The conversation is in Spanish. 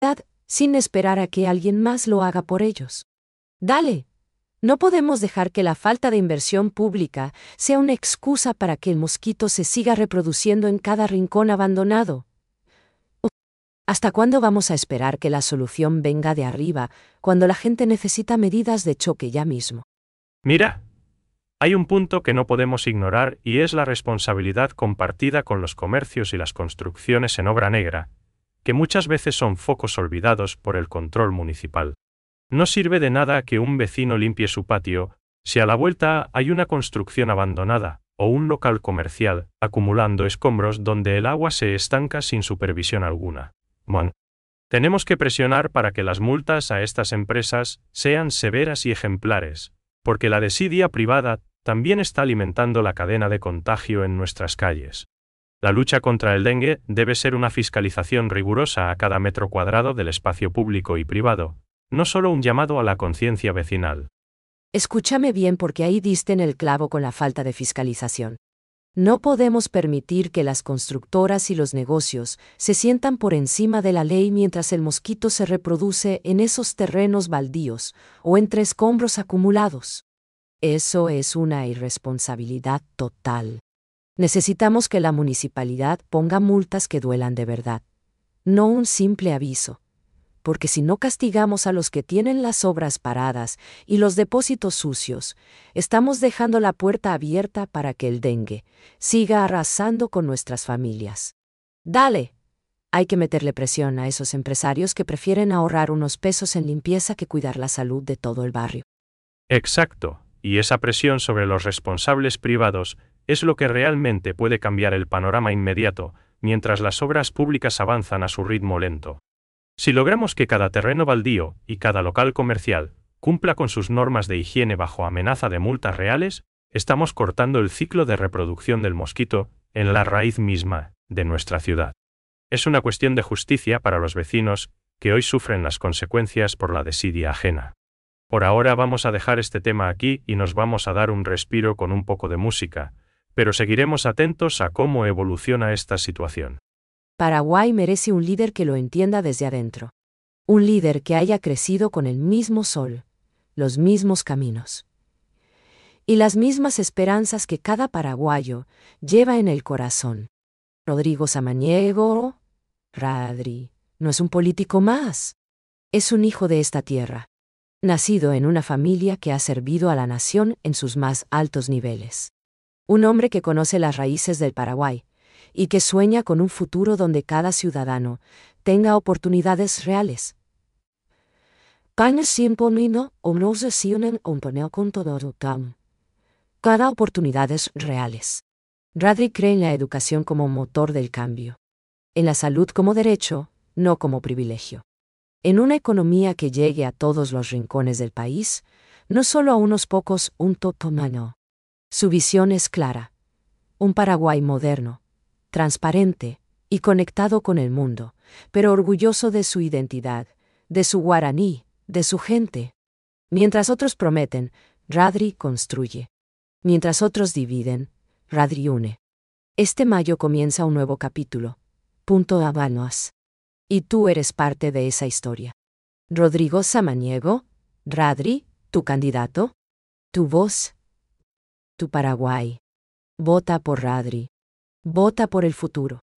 sin esperar a que alguien más lo haga por ellos. Dale. No podemos dejar que la falta de inversión pública sea una excusa para que el mosquito se siga reproduciendo en cada rincón abandonado. ¿Hasta cuándo vamos a esperar que la solución venga de arriba cuando la gente necesita medidas de choque ya mismo? Mira, hay un punto que no podemos ignorar y es la responsabilidad compartida con los comercios y las construcciones en obra negra, que muchas veces son focos olvidados por el control municipal. No sirve de nada que un vecino limpie su patio si a la vuelta hay una construcción abandonada o un local comercial acumulando escombros donde el agua se estanca sin supervisión alguna. Tenemos que presionar para que las multas a estas empresas sean severas y ejemplares, porque la desidia privada también está alimentando la cadena de contagio en nuestras calles. La lucha contra el dengue debe ser una fiscalización rigurosa a cada metro cuadrado del espacio público y privado, no solo un llamado a la conciencia vecinal. Escúchame bien porque ahí diste en el clavo con la falta de fiscalización. No podemos permitir que las constructoras y los negocios se sientan por encima de la ley mientras el mosquito se reproduce en esos terrenos baldíos o entre escombros acumulados. Eso es una irresponsabilidad total. Necesitamos que la municipalidad ponga multas que duelan de verdad, no un simple aviso. Porque si no castigamos a los que tienen las obras paradas y los depósitos sucios, estamos dejando la puerta abierta para que el dengue siga arrasando con nuestras familias. Dale. Hay que meterle presión a esos empresarios que prefieren ahorrar unos pesos en limpieza que cuidar la salud de todo el barrio. Exacto, y esa presión sobre los responsables privados es lo que realmente puede cambiar el panorama inmediato, mientras las obras públicas avanzan a su ritmo lento. Si logramos que cada terreno baldío y cada local comercial cumpla con sus normas de higiene bajo amenaza de multas reales, estamos cortando el ciclo de reproducción del mosquito en la raíz misma de nuestra ciudad. Es una cuestión de justicia para los vecinos que hoy sufren las consecuencias por la desidia ajena. Por ahora vamos a dejar este tema aquí y nos vamos a dar un respiro con un poco de música, pero seguiremos atentos a cómo evoluciona esta situación. Paraguay merece un líder que lo entienda desde adentro. Un líder que haya crecido con el mismo sol, los mismos caminos y las mismas esperanzas que cada paraguayo lleva en el corazón. Rodrigo Samaniego, Radri, no es un político más. Es un hijo de esta tierra, nacido en una familia que ha servido a la nación en sus más altos niveles. Un hombre que conoce las raíces del Paraguay y que sueña con un futuro donde cada ciudadano tenga oportunidades reales. Cada oportunidades reales. Radri cree en la educación como motor del cambio. En la salud como derecho, no como privilegio. En una economía que llegue a todos los rincones del país, no solo a unos pocos, un totomano. Su visión es clara. Un Paraguay moderno, transparente y conectado con el mundo, pero orgulloso de su identidad, de su guaraní, de su gente. Mientras otros prometen, Radri construye. Mientras otros dividen, Radri une. Este mayo comienza un nuevo capítulo. Punto Habanos. Y tú eres parte de esa historia. Rodrigo Samaniego, Radri, tu candidato, tu voz, tu Paraguay. Vota por Radri. Vota por el futuro.